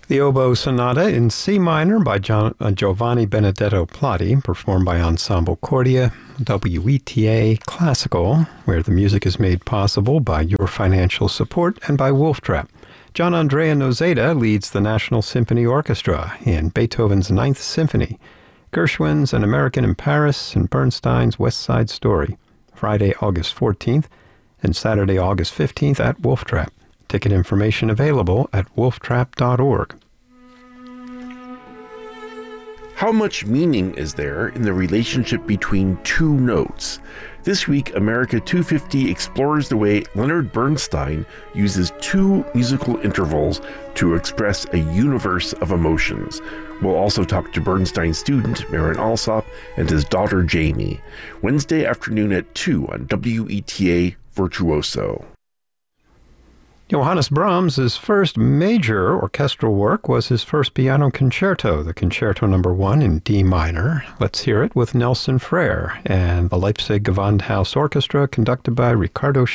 The Oboe Sonata in C minor by Giovanni Benedetto Platti, performed by Ensemble Cordia, WETA Classical, where the music is made possible by your financial support, and by Wolf Trap. John Andrea Nozeda leads the National Symphony Orchestra in Beethoven's Ninth Symphony, Gershwin's An American in Paris, and Bernstein's West Side Story, Friday, August 14th, and Saturday, August 15th at Wolf Trap. Ticket information available at wolftrap.org. How much meaning is there in the relationship between two notes? This week, America 250 explores the way Leonard Bernstein uses two musical intervals to express a universe of emotions. We'll also talk to Bernstein's student, Marin Alsop, and his daughter, Jamie. Wednesday afternoon at 2 on WETA Virtuoso. Johannes Brahms' first major orchestral work was his first piano concerto, the Concerto No. 1 in D minor. Let's hear it with Nelson Frere and the Leipzig Gewandhaus Orchestra, conducted by Ricardo